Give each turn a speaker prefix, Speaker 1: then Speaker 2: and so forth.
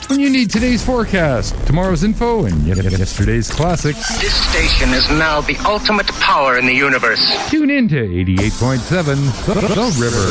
Speaker 1: When you need today's forecast, tomorrow's info, and yesterday's classics.
Speaker 2: This station is now the ultimate power in the universe.
Speaker 1: Tune in to 88.7 The River.